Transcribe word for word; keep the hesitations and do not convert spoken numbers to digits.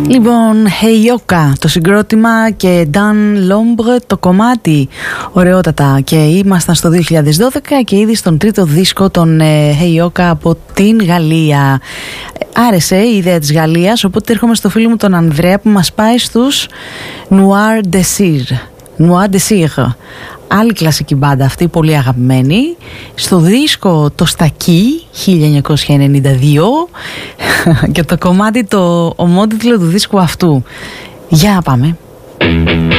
Λοιπόν, Heyoka το συγκρότημα και Dan Lombre το κομμάτι. Ωραιότατα. Και ήμασταν στο δύο χιλιάδες δώδεκα και ήδη στον τρίτο δίσκο των Heyoka από την Γαλλία. Άρεσε η ιδέα της Γαλλίας, οπότε έρχομαι στο φίλο μου τον Ανδρέα που μας πάει στους Noir Désir. Noir Désir. Άλλη κλασική μπάντα αυτή, πολύ αγαπημένη. Στο δίσκο το Στακί χίλια εννιακόσια ενενήντα δύο και το κομμάτι το ομότιτλο του δίσκου αυτού. Για πάμε.